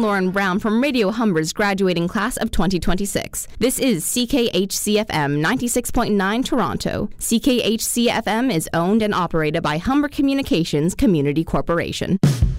Lauren Brown from Radio Humber's graduating class of 2026. This is CKHCFM 96.9 Toronto. CKHCFM is owned and operated by Humber Communications Community Corporation.